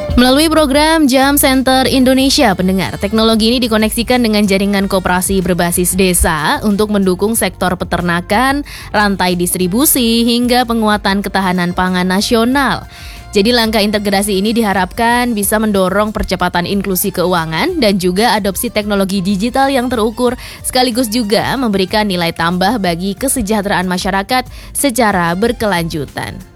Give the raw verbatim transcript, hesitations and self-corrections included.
Melalui program Jam Center Indonesia, pendengar, teknologi ini dikoneksikan dengan jaringan koperasi berbasis desa untuk mendukung sektor peternakan, rantai distribusi, hingga penguatan ketahanan pangan nasional. Jadi langkah integrasi ini diharapkan bisa mendorong percepatan inklusi keuangan dan juga adopsi teknologi digital yang terukur, sekaligus juga memberikan nilai tambah bagi kesejahteraan masyarakat secara berkelanjutan.